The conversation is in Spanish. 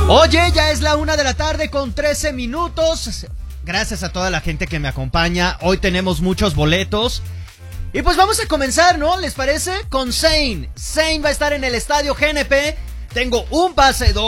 Oye, ya es la 1:13 p.m. Gracias a toda la gente que me acompaña. Hoy tenemos muchos boletos. Y pues vamos a comenzar, ¿no? ¿Les parece? Con Zayn. Zayn va a estar en el estadio GNP. Tengo un pase doble.